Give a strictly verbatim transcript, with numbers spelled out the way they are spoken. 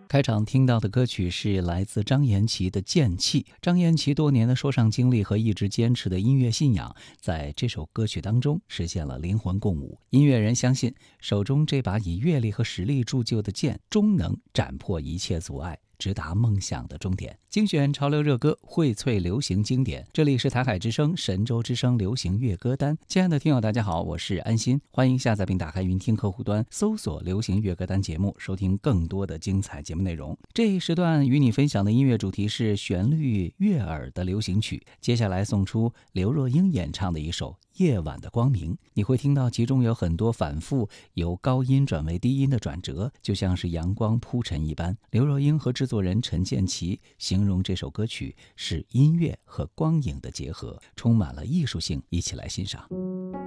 开场听到的歌曲是来自张颜齐的《剑气》。张颜齐多年的说唱经历和一直坚持的音乐信仰，在这首歌曲当中实现了灵魂共舞。音乐人相信，手中这把以阅历和实力铸就的剑，终能斩破一切阻碍，直达梦想的终点。精选潮流热歌，荟萃流行经典。这里是台海之声、神州之声流行乐歌单。亲爱的听友，大家好，我是安心，欢迎下载并打开云听客户端，搜索流行乐歌单节目，收听更多的精彩节目内容。这一时段与你分享的音乐主题是旋律悦耳的流行曲。接下来送出刘若英演唱的一首《夜晚的光明》，你会听到其中有很多反复由高音转为低音的转折，就像是阳光铺陈一般。刘若英和制作人陈建奇形容这首歌曲是音乐和光影的结合，充满了艺术性，一起来欣赏。